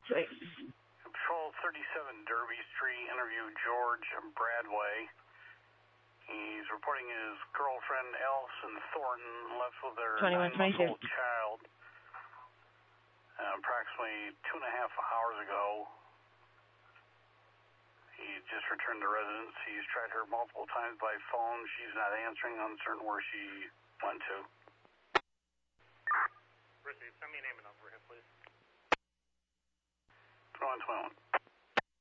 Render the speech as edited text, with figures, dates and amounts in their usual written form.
Sweet. Patrol 37 Derby Street, interview George Bradway. He's reporting his girlfriend, Allison Thornton, left with her 9-month-old child approximately 2.5 hours ago. He just returned to residence. He's tried her multiple times by phone. She's not answering, uncertain where she went to. Received. Send me a name and number here, please. 2121.